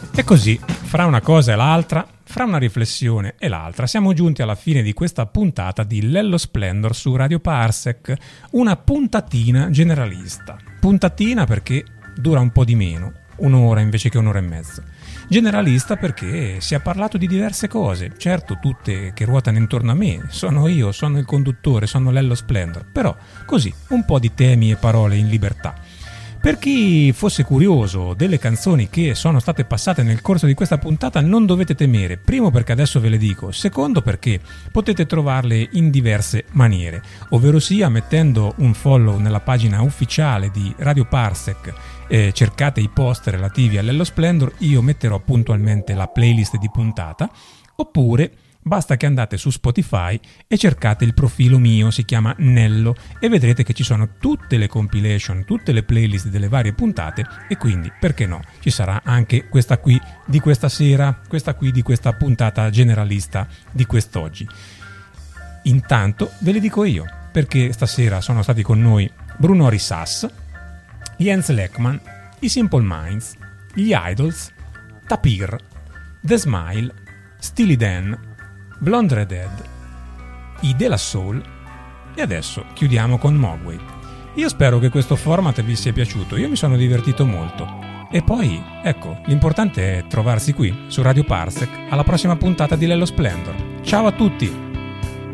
E così, fra una cosa e l'altra, fra una riflessione e l'altra, siamo giunti alla fine di questa puntata di Lello Splendor su Radio Parsec, una puntatina generalista. Puntatina perché dura un po' di meno, un'ora invece che un'ora e mezza. Generalista perché si è parlato di diverse cose, certo tutte che ruotano intorno a me, sono io, sono il conduttore, sono Lello Splendor, però così, un po' di temi e parole in libertà. Per chi fosse curioso delle canzoni che sono state passate nel corso di questa puntata, non dovete temere. Primo perché adesso ve le dico, secondo perché potete trovarle in diverse maniere, ovvero sia mettendo un follow nella pagina ufficiale di Radio Parsec, cercate i post relativi a Lello Splendor, io metterò puntualmente la playlist di puntata, oppure basta che andate su Spotify e cercate il profilo mio, si chiama Nello, e vedrete che ci sono tutte le compilation, tutte le playlist delle varie puntate, e quindi, perché no, ci sarà anche questa qui di questa sera, questa qui di questa puntata generalista di quest'oggi. Intanto ve le dico io, perché stasera sono stati con noi Bruno Risas, Jens Lekman, i Simple Minds, gli Idols, Tapir, The Smile, Steely Dan, Blonde Redhead, i De La Soul, e adesso chiudiamo con Mogwai. Io spero che questo format vi sia piaciuto, io mi sono divertito molto. E poi, ecco, l'importante è trovarsi qui, su Radio Parsec, alla prossima puntata di Lello Splendor. Ciao a tutti!